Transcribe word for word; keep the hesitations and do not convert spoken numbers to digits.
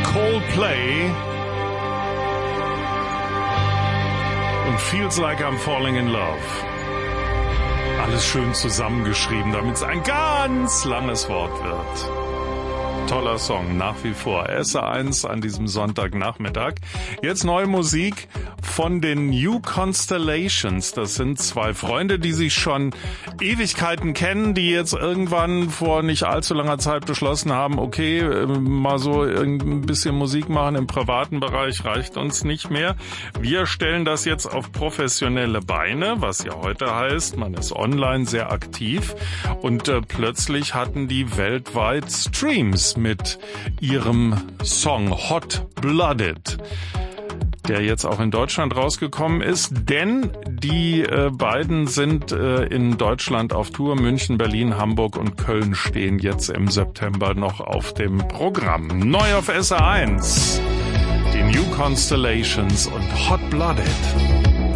Coldplay und Feels Like I'm Falling in Love. Alles schön zusammengeschrieben, damit es ein ganz langes Wort wird. Toller Song, nach wie vor. S eins an diesem Sonntagnachmittag. Jetzt neue Musik von den New Constellations. Das sind zwei Freunde, die sich schon Ewigkeiten kennen, die jetzt irgendwann vor nicht allzu langer Zeit beschlossen haben, okay, mal so ein bisschen Musik machen im privaten Bereich reicht uns nicht mehr. Wir stellen das jetzt auf professionelle Beine, was ja heute heißt, man ist online sehr aktiv und äh, plötzlich hatten die weltweit Streams mit ihrem Song Hot Blooded, der jetzt auch in Deutschland rausgekommen ist, denn die äh, beiden sind äh, in Deutschland auf Tour. München, Berlin, Hamburg und Köln stehen jetzt im September noch auf dem Programm. Neu auf S R eins, die New Constellations und Hot Blooded.